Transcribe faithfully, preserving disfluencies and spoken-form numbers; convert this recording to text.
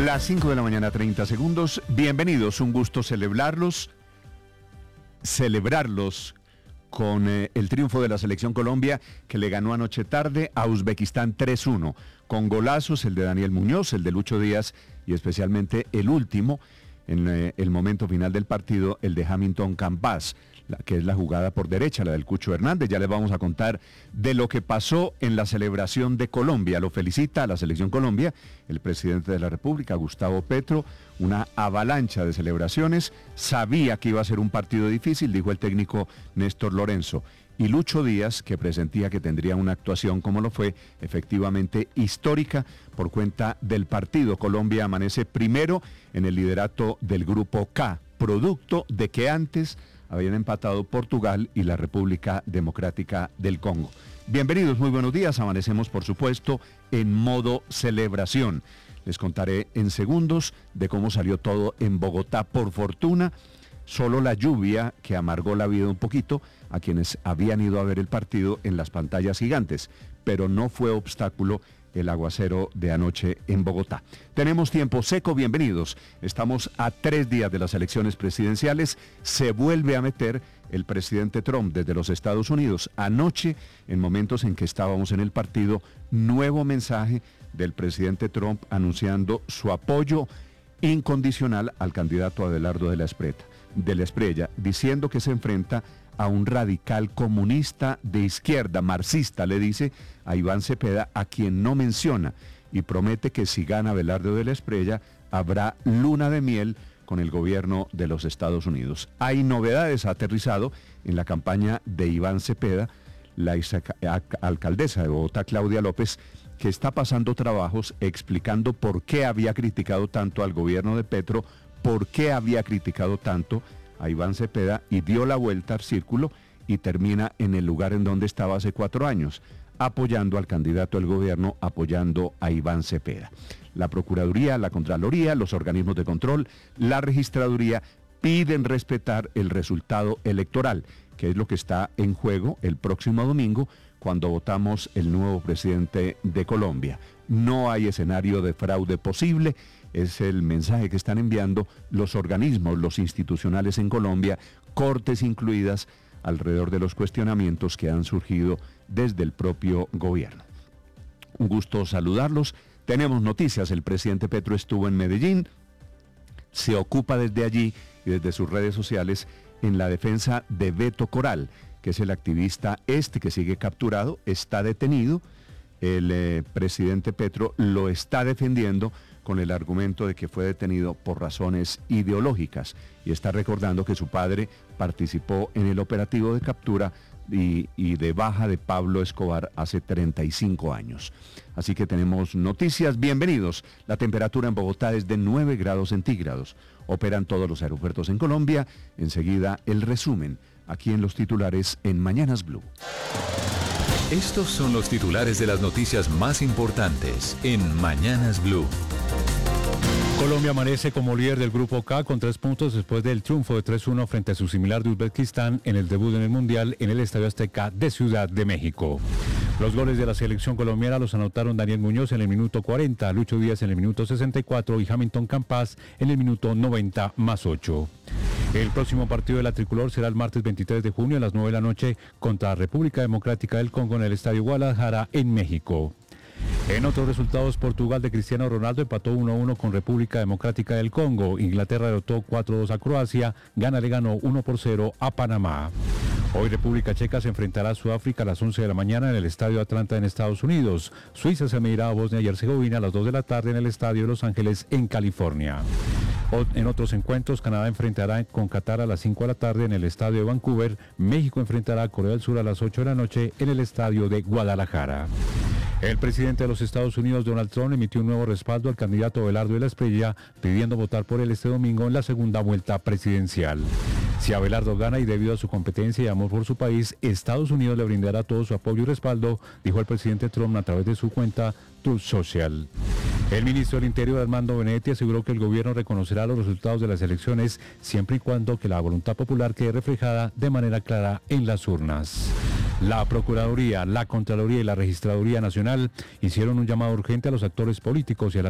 Las cinco de la mañana, treinta segundos. Bienvenidos, un gusto celebrarlos, celebrarlos con eh, el triunfo de la Selección Colombia, que le ganó anoche tarde a Uzbekistán tres uno, con golazos, el de Daniel Muñoz, el de Lucho Díaz y especialmente el último, en eh, el momento final del partido, el de Hamilton Campas, la, que es la jugada por derecha, la del Cucho Hernández. Ya les vamos a contar de lo que pasó en la celebración de Colombia. Lo felicita a la Selección Colombia el presidente de la República, Gustavo Petro, una avalancha de celebraciones. Sabía que iba a ser un partido difícil, dijo el técnico Néstor Lorenzo. Y Lucho Díaz, que presentía que tendría una actuación, como lo fue, efectivamente histórica, por cuenta del partido. Colombia amanece primero en el liderato del Grupo K, producto de que antes habían empatado Portugal y la República Democrática del Congo. Bienvenidos, muy buenos días. Amanecemos, por supuesto, en modo celebración. Les contaré en segundos de cómo salió todo en Bogotá. Por fortuna, solo la lluvia que amargó la vida un poquito a quienes habían ido a ver el partido en las pantallas gigantes, pero no fue obstáculo el aguacero de anoche en Bogotá. Tenemos tiempo seco, bienvenidos. Estamos a tres días de las elecciones presidenciales. Se vuelve a meter el presidente Trump desde los Estados Unidos. Anoche, en momentos en que estábamos en el partido, nuevo mensaje del presidente Trump anunciando su apoyo incondicional al candidato Abelardo de la Espreta, de la Espriella, diciendo que se enfrenta a un radical comunista de izquierda, marxista, le dice a Iván Cepeda, a quien no menciona, y promete que si gana Abelardo de la Espriella, habrá luna de miel con el gobierno de los Estados Unidos. Hay novedades, ha aterrizado en la campaña de Iván Cepeda, la alcaldesa de Bogotá, Claudia López, que está pasando trabajos explicando por qué había criticado tanto al gobierno de Petro, por qué había criticado tanto a Iván Cepeda, y dio la vuelta al círculo y termina en el lugar en donde estaba hace cuatro años, apoyando al candidato del gobierno, apoyando a Iván Cepeda. La Procuraduría, la Contraloría, los organismos de control, la Registraduría piden respetar el resultado electoral, que es lo que está en juego el próximo domingo, cuando votamos el nuevo presidente de Colombia. No hay escenario de fraude posible. Es el mensaje que están enviando los organismos, los institucionales en Colombia, cortes incluidas, alrededor de los cuestionamientos que han surgido desde el propio gobierno. Un gusto saludarlos. Tenemos noticias. El presidente Petro estuvo en Medellín, se ocupa desde allí y desde sus redes sociales en la defensa de Beto Coral, que es el activista este que sigue capturado, está detenido. El eh, presidente Petro lo está defendiendo con el argumento de que fue detenido por razones ideológicas y está recordando que su padre participó en el operativo de captura y, y de baja de Pablo Escobar hace treinta y cinco años. Así que tenemos noticias. Bienvenidos. La temperatura en Bogotá es de nueve grados centígrados. Operan todos los aeropuertos en Colombia. Enseguida el resumen aquí en los titulares en Mañanas Blue. Estos son los titulares de las noticias más importantes en Mañanas Blue. Colombia amanece como líder del Grupo K con tres puntos después del triunfo de tres uno frente a su similar de Uzbekistán en el debut en el Mundial en el Estadio Azteca de Ciudad de México. Los goles de la selección colombiana los anotaron Daniel Muñoz en el minuto cuarenta, Lucho Díaz en el minuto sesenta y cuatro y Hamilton Campas en el minuto noventa más ocho. El próximo partido de la tricolor será el martes veintitrés de junio a las nueve de la noche contra República Democrática del Congo en el Estadio Guadalajara en México. En otros resultados, Portugal de Cristiano Ronaldo empató uno a uno con República Democrática del Congo. Inglaterra derrotó cuatro a dos a Croacia. Ghana le ganó uno por cero a Panamá. Hoy República Checa se enfrentará a Sudáfrica a las once de la mañana en el Estadio Atlanta en Estados Unidos. Suiza se medirá a Bosnia y Herzegovina a las dos de la tarde en el Estadio de Los Ángeles en California. En otros encuentros, Canadá enfrentará con Qatar a las cinco de la tarde en el Estadio de Vancouver. México enfrentará a Corea del Sur a las ocho de la noche en el Estadio de Guadalajara. El presidente de los Estados Unidos, Donald Trump, emitió un nuevo respaldo al candidato Abelardo de la Espriella, pidiendo votar por él este domingo en la segunda vuelta presidencial. Si Abelardo gana y debido a su competencia y amor por su país, Estados Unidos le brindará todo su apoyo y respaldo, dijo el presidente Trump a través de su cuenta Truth Social. El ministro del Interior, Armando Benedetti, aseguró que el gobierno reconocerá los resultados de las elecciones siempre y cuando que la voluntad popular quede reflejada de manera clara en las urnas. La Procuraduría, la Contraloría y la Registraduría Nacional hicieron un llamado urgente a los actores políticos y a la